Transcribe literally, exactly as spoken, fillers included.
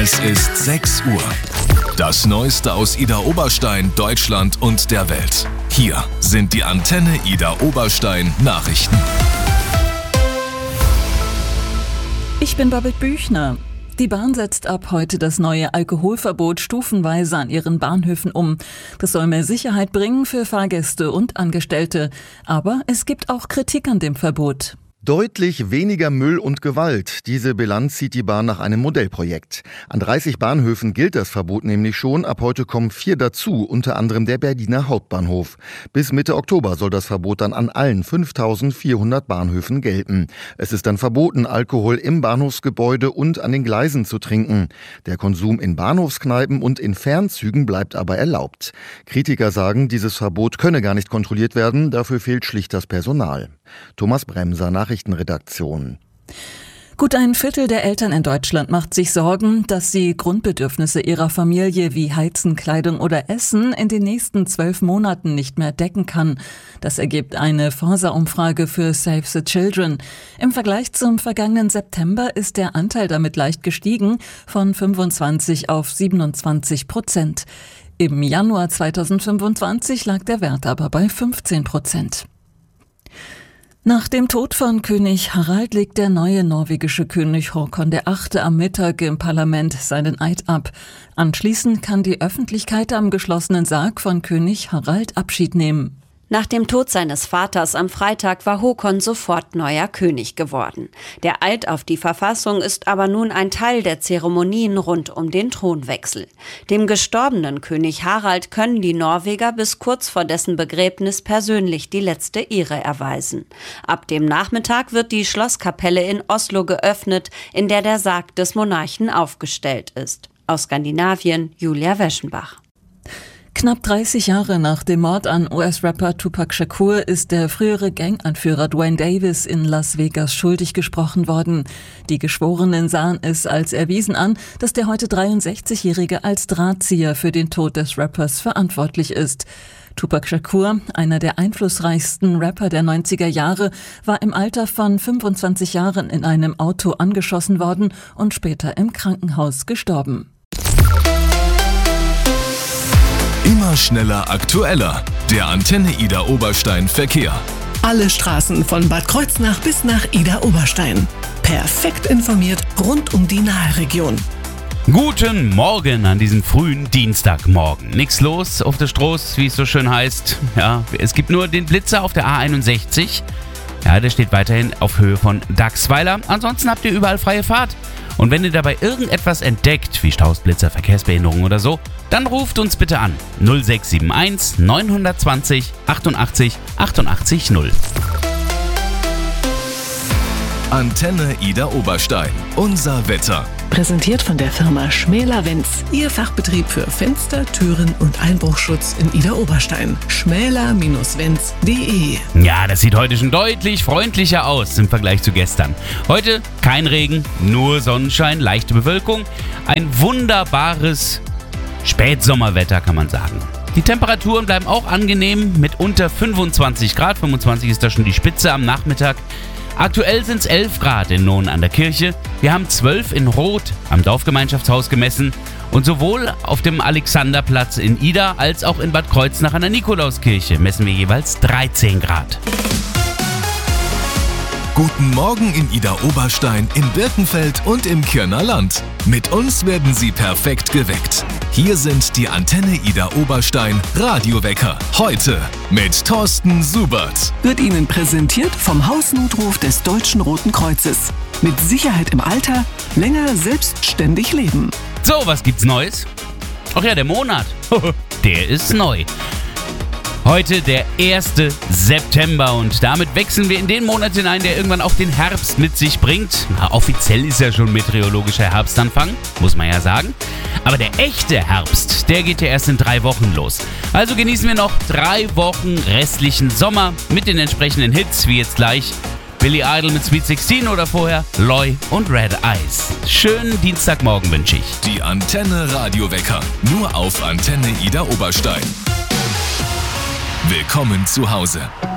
Es ist sechs Uhr. Das Neueste aus Ida Oberstein, Deutschland und der Welt. Hier sind die Antenne Ida Oberstein Nachrichten. Ich bin Babette Büchner. Die Bahn setzt ab heute das neue Alkoholverbot stufenweise an ihren Bahnhöfen um. Das soll mehr Sicherheit bringen für Fahrgäste und Angestellte. Aber es gibt auch Kritik an dem Verbot. Deutlich weniger Müll und Gewalt. Diese Bilanz zieht die Bahn nach einem Modellprojekt. An dreißig Bahnhöfen gilt das Verbot nämlich schon. Ab heute kommen vier dazu, unter anderem der Berliner Hauptbahnhof. Bis Mitte Oktober soll das Verbot dann an allen fünftausendvierhundert Bahnhöfen gelten. Es ist dann verboten, Alkohol im Bahnhofsgebäude und an den Gleisen zu trinken. Der Konsum in Bahnhofskneipen und in Fernzügen bleibt aber erlaubt. Kritiker sagen, dieses Verbot könne gar nicht kontrolliert werden, dafür fehlt schlicht das Personal. Thomas Bremser, Nachrichtenredaktion. Gut ein Viertel der Eltern in Deutschland macht sich Sorgen, dass sie Grundbedürfnisse ihrer Familie wie Heizen, Kleidung oder Essen in den nächsten zwölf Monaten nicht mehr decken kann. Das ergibt eine Forsa-Umfrage für Save the Children. Im Vergleich zum vergangenen September ist der Anteil damit leicht gestiegen, von fünfundzwanzig auf siebenundzwanzig Prozent. Im Januar zweitausendfünfundzwanzig lag der Wert aber bei fünfzehn Prozent. Nach dem Tod von König Harald legt der neue norwegische König Håkon der Achte am Mittag im Parlament seinen Eid ab. Anschließend kann die Öffentlichkeit am geschlossenen Sarg von König Harald Abschied nehmen. Nach dem Tod seines Vaters am Freitag war Håkon sofort neuer König geworden. Der Eid auf die Verfassung ist aber nun ein Teil der Zeremonien rund um den Thronwechsel. Dem gestorbenen König Harald können die Norweger bis kurz vor dessen Begräbnis persönlich die letzte Ehre erweisen. Ab dem Nachmittag wird die Schlosskapelle in Oslo geöffnet, in der der Sarg des Monarchen aufgestellt ist. Aus Skandinavien, Julia Weschenbach. Knapp dreißig Jahre nach dem Mord an U S-Rapper Tupac Shakur ist der frühere Ganganführer Duane Davis in Las Vegas schuldig gesprochen worden. Die Geschworenen sahen es als erwiesen an, dass der heute dreiundsechzigjährige als Drahtzieher für den Tod des Rappers verantwortlich ist. Tupac Shakur, einer der einflussreichsten Rapper der neunziger Jahre, war im Alter von fünfundzwanzig Jahren in einem Auto angeschossen worden und später im Krankenhaus gestorben. Immer schneller, aktueller. Der Antenne Ida Oberstein Verkehr. Alle Straßen von Bad Kreuznach bis nach Ida Oberstein. Perfekt informiert rund um die Nahregion. Guten Morgen an diesem frühen Dienstagmorgen. Nix los auf der Straße, wie es so schön heißt. Ja, es gibt nur den Blitzer auf der A einundsechzig. Ja, der steht weiterhin auf Höhe von Dachsweiler. Ansonsten habt ihr überall freie Fahrt. Und wenn ihr dabei irgendetwas entdeckt, wie Staus, Blitzer, Verkehrsbehinderung oder so, dann ruft uns bitte an null sechs sieben eins neun zwei null achtundachtzig achtundachtzig null. Antenne Ida Oberstein. Unser Wetter. Präsentiert von der Firma Schmäler-Wenz. Ihr Fachbetrieb für Fenster, Türen und Einbruchschutz in Ida Oberstein. schmäler Wenz punkt de. Ja, das sieht heute schon deutlich freundlicher aus im Vergleich zu gestern. Heute kein Regen, nur Sonnenschein, leichte Bewölkung. Ein wunderbares Spätsommerwetter, kann man sagen. Die Temperaturen bleiben auch angenehm mit unter fünfundzwanzig Grad. fünfundzwanzig ist da schon die Spitze am Nachmittag. Aktuell sind es elf Grad in Nohn an der Kirche. Wir haben zwölf in Roth am Dorfgemeinschaftshaus gemessen. Und sowohl auf dem Alexanderplatz in Ida als auch in Bad Kreuznach an der Nikolauskirche messen wir jeweils dreizehn Grad. Guten Morgen in Ida Oberstein, in Birkenfeld und im Kirner Land. Mit uns werden Sie perfekt geweckt. Hier sind die Antenne Ida Oberstein Radiowecker. Heute mit Thorsten Subert. Wird Ihnen präsentiert vom Hausnotruf des Deutschen Roten Kreuzes. Mit Sicherheit im Alter, länger selbstständig leben. So, was gibt's Neues? Ach ja, der Monat. Der ist neu. Heute der erste September und damit wechseln wir in den Monat hinein, der irgendwann auch den Herbst mit sich bringt. Na, offiziell ist ja schon meteorologischer Herbstanfang, muss man ja sagen. Aber der echte Herbst, der geht ja erst in drei Wochen los. Also genießen wir noch drei Wochen restlichen Sommer mit den entsprechenden Hits, wie jetzt gleich Billy Idol mit Sweet sixteen oder vorher Loy und Red Eyes. Schönen Dienstagmorgen wünsche ich. Die Antenne Radiowecker, nur auf Antenne Ida Oberstein. Willkommen zu Hause.